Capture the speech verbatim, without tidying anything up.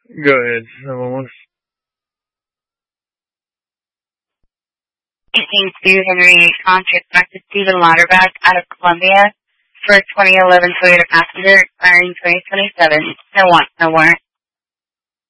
Go ahead, someone. eighteen two Henry Contact back to Stephen Lauterbach out of Columbia for twenty eleven Toyota Passenger, expiring twenty twenty-seven. No want, no warrant.